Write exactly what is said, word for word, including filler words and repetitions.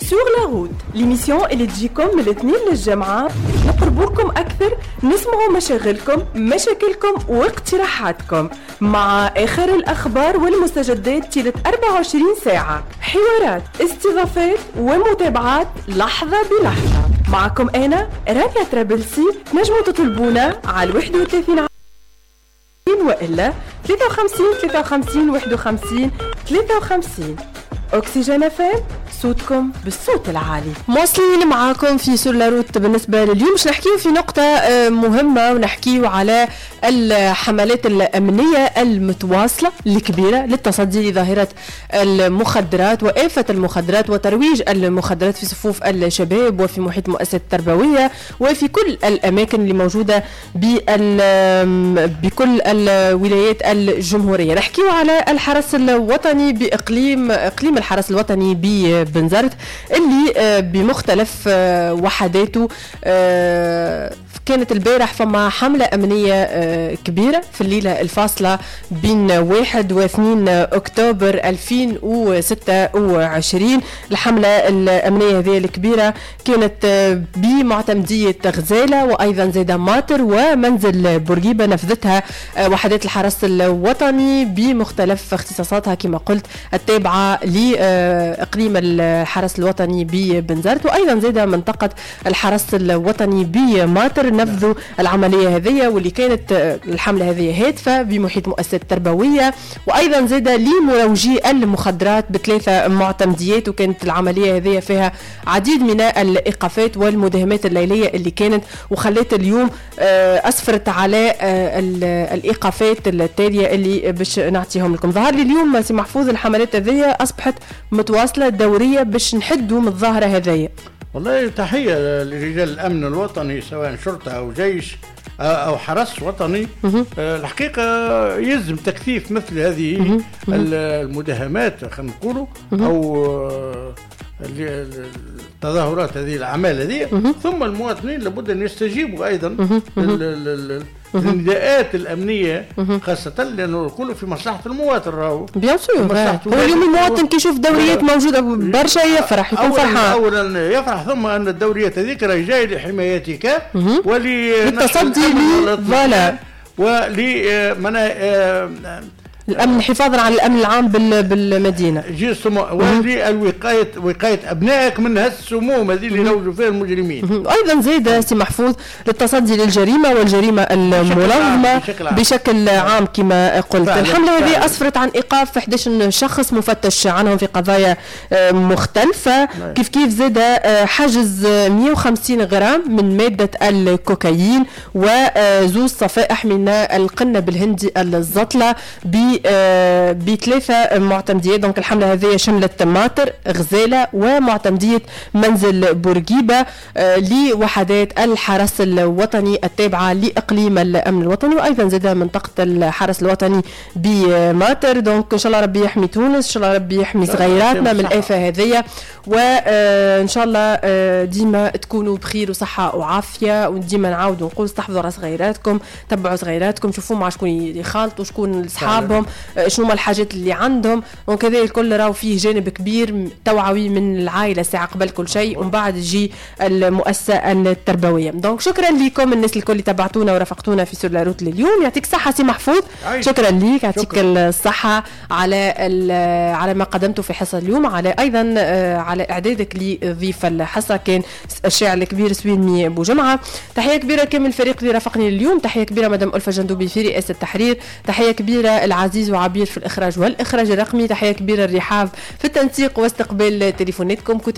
سور لا روت، ليميسيون اللي تجيكم من الاثنين للجمعة، نقربوكم أكثر، نسمعوا مشاغلكم، مشاكلكم واقتراحاتكم مع آخر الأخبار والمستجدات طيلة أربعة وعشرين ساعة، حوارات، استضافات ومتابعات لحظة بلحظة. معكم أنا رانيا ترابلسي. نجموا تطلبونا على واحد وثلاثين وإلا ثلاثة وخمسين ثلاثة وخمسين واحد وخمسين ثلاثة وخمسين. أكسجين فام، صوتكم بالصوت العالي. مواصلين معاكم في سور لا روت. بالنسبة لليوم مش نحكيه في نقطة مهمة، ونحكيه على الحملات الأمنية المتواصلة الكبيرة للتصدي لظاهرة المخدرات وآفة المخدرات وترويج المخدرات في صفوف الشباب وفي محيط مؤسسات التربوية وفي كل الأماكن اللي موجودة بكل الولايات الجمهورية. نحكيه على الحرس الوطني بإقليم إقليم الحرس الوطني ببنزرت اللي بمختلف وحداته. كانت البارح فما حملة أمنية كبيرة في الليلة الفاصلة بين واحد واثنين أكتوبر ألفين وستة وعشرين. الحملة الأمنية هذه الكبيرة كانت بمعتمدية غزالة وأيضا زيدا ماطر ومنزل بورقيبة. نفذتها وحدات الحرس الوطني بمختلف اختصاصاتها كما قلت التابعة لإقليم الحرس الوطني ببنزرت، وأيضا زيدا منطقة الحرس الوطني بماطر نفذوا العملية هذه، واللي كانت الحملة هذه هادفة بمحيط مؤسسات تربوية وأيضا زيدا لمروجي المخدرات بثلاثة معتمديات. وكانت العملية هذه فيها عديد من الإيقافات والمداهمات الليلية اللي كانت وخلت اليوم أسفرت على الإيقافات التالية اللي باش نعطيهم لكم. ظهر لي اليوم سي محفوظ الحملات هذه أصبحت متواصلة دورية باش نحدوا من الظاهرة هذه. والله تحية لرجال الأمن الوطني سواء شرطة أو جيش أو حرس وطني. الحقيقة يلزم تكثيف مثل هذه المداهمات خلينا نقولوا أو التظاهرات هذه الأعمال هذه. ثم المواطنين لابد أن يستجيبوا أيضا النداءات الأمنية خاصة لأنه كله في مصلحة المواطن. راهو بيان سور هو اليوم المواطن كي يشوف دوريات موجودة برشا يفرح يكون فرحان. أولا يفرح، ثم أن الدوريات هذيك راهي جاية لحمايتك وللتصدي فوالا ولمنا الأمن حفاظا على الأمن العام بالمدينة جيستمو وللوقاية وقاية أبنائك من هالسموم هذه اللي نوجوا فيها المجرمين. أيضا زيد سي محفوظ للتصدي للجريمة والجريمة المنظمة بشكل, بشكل عام كما قلت. الحملة هذه أسفرت عن إيقاف أحد عشر شخص مفتش عنهم في قضايا مختلفة. كيف كيف زيد حجز مئة وخمسين غرام من مادة الكوكايين وزوز صفائح من القنب الهندي الزطلة ب بثلاثة معتمديات. دونك الحملة هذه شملت ماطر غزالة ومعتمدية منزل بورقيبة لوحدات الحرس الوطني التابعة لإقليم الأمن الوطني وأيضا زاد منطقة الحرس الوطني بماطر. دونك إن شاء الله ربي يحمي تونس، إن شاء الله ربي يحمي صغيراتنا من الآفة هذه، وإن شاء الله ديما تكونوا بخير وصحة وعافية. وديما نعاود ونقول استحفظوا على صغيراتكم، تبعوا صغيراتكم، شوفوا مع شكون يخالطوا، شكون أصحابهم، شنو ما الحاجات اللي عندهم. وكذا الكل راهو فيه جانب كبير توعوي من العائلة ساعة قبل كل شيء، ومن بعد تجي المؤسسة التربوية. دونك شكرا لكم الناس الكل اللي تبعتونا ورافقتونا في سور لا روت لليوم. يعطيك الصحة سي محفوظ. شكرا ليك، يعطيك الصحة على على ما قدمته في حصة اليوم، على أيضا على إعدادك لضيف الحصة كان الشاعر الكبير سوينمي أبو جمعة. تحية كبيرة كامل الفريق اللي رافقني اليوم. تحية كبيرة مدام ألفة جندوبي في رئاسة التحرير. تحية كبيرة العزيز وعبير في الإخراج والإخراج الرقمي. تحية كبيرة الرحاب في التنسيق واستقبال تليفوناتكم.